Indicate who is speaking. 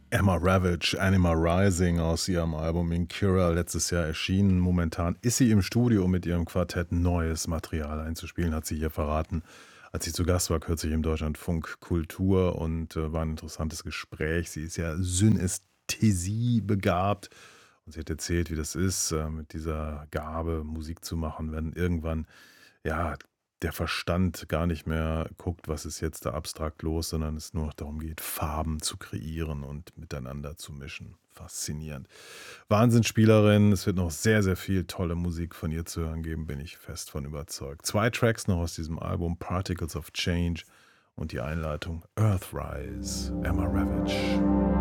Speaker 1: Emma Ravage, Anima Rising aus ihrem Album Incura, letztes Jahr erschienen. Momentan ist sie im Studio mit ihrem Quartett neues Material einzuspielen, hat sie hier verraten. Als sie zu Gast war, kürzlich im Deutschlandfunk Kultur und war ein interessantes Gespräch. Sie ist ja Synästhesie begabt und sie hat erzählt, wie das ist, mit dieser Gabe Musik zu machen, wenn irgendwann ja der Verstand gar nicht mehr guckt, was ist jetzt da abstrakt los, sondern es nur noch darum geht, Farben zu kreieren und miteinander zu mischen. Faszinierend. Wahnsinnsspielerin. Es wird noch sehr, sehr viel tolle Musik von ihr zu hören geben, bin ich fest von überzeugt. 2 Tracks noch aus diesem Album, Particles of Change und die Einleitung Earthrise, Emma Ravage.